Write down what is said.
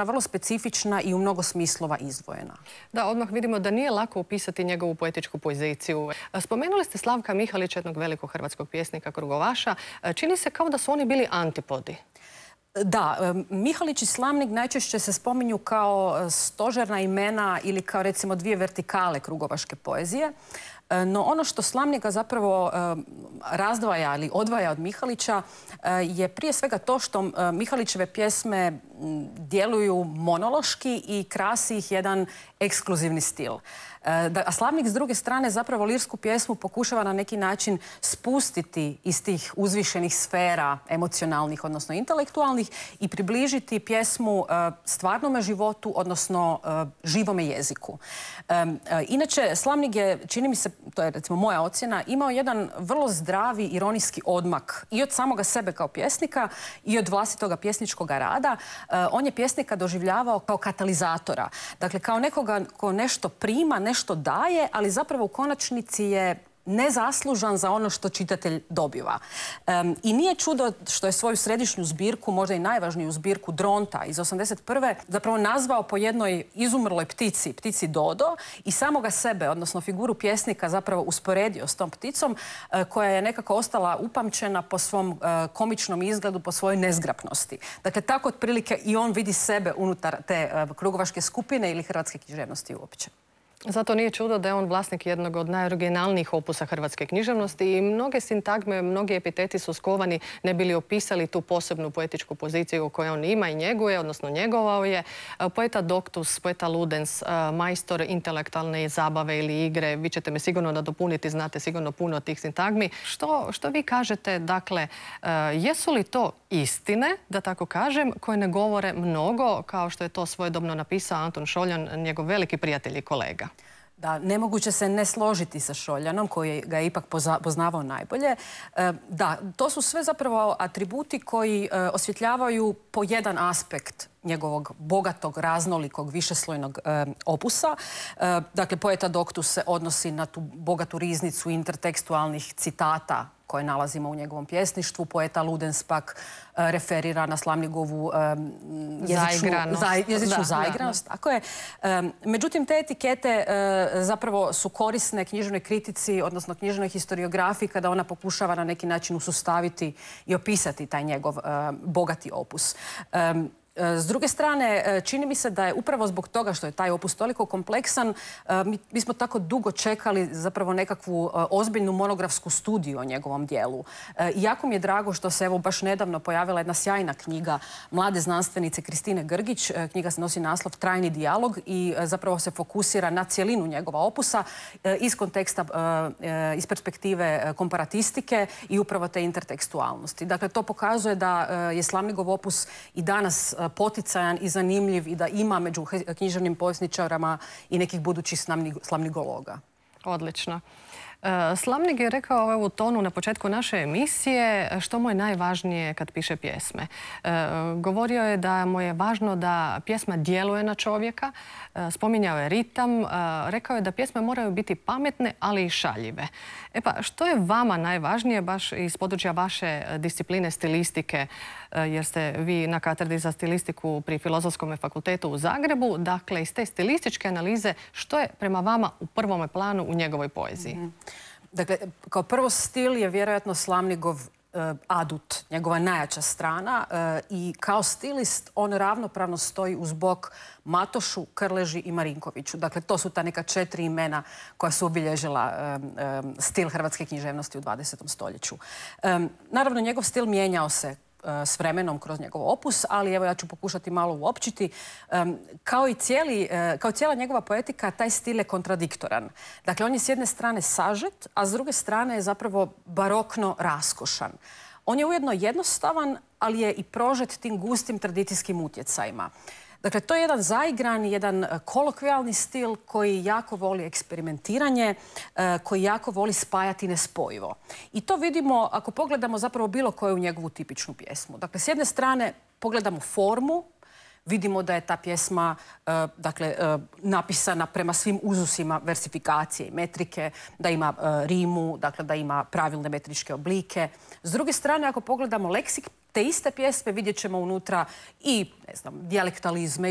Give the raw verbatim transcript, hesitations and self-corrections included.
ona vrlo specifična i u mnogo smislova izdvojena. Da, odmah vidimo da nije lako opisati njegovu poetičku poziciju. Spomenuli ste Slavka Mihalića, jednog velikog hrvatskog pjesnika, krugovaša. Čini se kao da su oni bili antipodi. Da, Mihalić i Slavnik najčešće se spominju kao stožerna imena ili kao recimo dvije vertikale krugovaške poezije. No ono što Slavnika zapravo razdvaja ili odvaja od Mihalića je prije svega to što Mihalićeve pjesme djeluju monološki i krasi ih jedan ekskluzivni stil. A Slavnik s druge strane zapravo lirsku pjesmu pokušava na neki način spustiti iz tih uzvišenih sfera emocionalnih, odnosno intelektualnih i približiti pjesmu stvarnome životu, odnosno živome jeziku. Inače, Slavnik je, čini mi se, to je recimo moja ocjena, imao jedan vrlo zdravi ironijski odmak i od samoga sebe kao pjesnika i od vlastitoga pjesničkog rada. On je pjesnika doživljavao kao katalizatora. Dakle, kao nekoga ko nešto prima, nešto daje, ali zapravo u konačnici je nezaslužan za ono što čitatelj dobiva. Um, I nije čudo što je svoju središnju zbirku, možda i najvažniju zbirku Dronta iz osamdeset prve zapravo nazvao po jednoj izumrloj ptici, ptici Dodo, i samoga sebe, odnosno figuru pjesnika, zapravo usporedio s tom pticom uh, koja je nekako ostala upamćena po svom uh, komičnom izgledu, po svojoj nezgrapnosti. Dakle, tako otprilike i on vidi sebe unutar te uh, krugovaške skupine ili hrvatske književnosti uopće. Zato nije čudo da je on vlasnik jednog od najoriginalnijih opusa hrvatske književnosti i mnoge sintagme, mnogi epiteti su skovani ne bili opisali tu posebnu poetičku poziciju koju on ima i njeguje, odnosno njegovao je. Poeta Doctus, poeta Ludens, majstor intelektualne zabave ili igre. Vi ćete me sigurno nadopuniti, znate sigurno puno tih sintagmi. Što, što vi kažete, dakle, jesu li to istine, da tako kažem, koje ne govore mnogo, kao što je to svojedobno napisao Anton Šoljan, njegov veliki prijatelj i kolega? Da, nemoguće se ne složiti sa Šoljanom, koji ga je ipak poznavao najbolje. Da, to su sve zapravo atributi koji osvjetljavaju po jedan aspekt njegovog bogatog, raznolikog, višeslojnog opusa. Dakle, poeta Doctus se odnosi na tu bogatu riznicu intertekstualnih citata koje nalazimo u njegovom pjesništvu. Poeta Ludens pak referira na Slavnikovu jezičnu zaigranost. Tako je. Međutim, te etikete zapravo su korisne književnoj kritici, odnosno književnoj historiografiji, kada ona pokušava na neki način usustaviti i opisati taj njegov bogati opus. S druge strane, čini mi se da je upravo zbog toga što je taj opus toliko kompleksan, mi, mi smo tako dugo čekali zapravo nekakvu ozbiljnu monografsku studiju o njegovom dijelu. I jako mi je drago što se evo baš nedavno pojavila jedna sjajna knjiga mlade znanstvenice Kristine Grgić. Knjiga se nosi naslov Trajni dijalog i zapravo se fokusira na cjelinu njegova opusa iz konteksta, iz perspektive komparatistike i upravo te intertekstualnosti. Dakle, to pokazuje da je Slavnikov opus i danas poticajan i zanimljiv i da ima među književnim povjesničarama i nekih budućih slavnigologa. Odlično. Slavnik je rekao u tonu na početku naše emisije što mu je najvažnije kad piše pjesme. Govorio je da mu je važno da pjesma djeluje na čovjeka, spominjao je ritam, rekao je da pjesme moraju biti pametne, ali i šaljive. E pa, što je vama najvažnije baš iz područja vaše discipline stilistike, jer ste vi na katedri za stilistiku pri Filozofskom fakultetu u Zagrebu. Dakle, iz te stilističke analize, što je prema vama u prvome planu u njegovoj poeziji? Mm-hmm. Dakle, kao prvo stil je vjerojatno Slavnikov adut, njegova najjača strana, i kao stilist on ravnopravno stoji uz bok Matošu, Krleži i Marinkoviću. Dakle, to su ta neka četiri imena koja su obilježila stil hrvatske književnosti u dvadesetom stoljeću. Naravno, njegov stil mijenjao se s vremenom kroz njegov opus, ali evo ja ću pokušati malo uopćiti. Kao i cijeli, kao cijela njegova poetika, taj stil je kontradiktoran. Dakle, on je s jedne strane sažet, a s druge strane je zapravo barokno raskošan. On je ujedno jednostavan, ali je i prožet tim gustim tradicijskim utjecajima. Dakle, to je jedan zaigrani, jedan kolokvijalni stil koji jako voli eksperimentiranje, koji jako voli spajati nespojivo. I to vidimo ako pogledamo zapravo bilo koju njegovu tipičnu pjesmu. Dakle, s jedne strane pogledamo formu, vidimo da je ta pjesma dakle, napisana prema svim uzusima versifikacije i metrike, da ima rimu, dakle, da ima pravilne metričke oblike. S druge strane, ako pogledamo leksik te iste pjesme, vidjet ćemo unutra i, ne znam, dijalektalizme,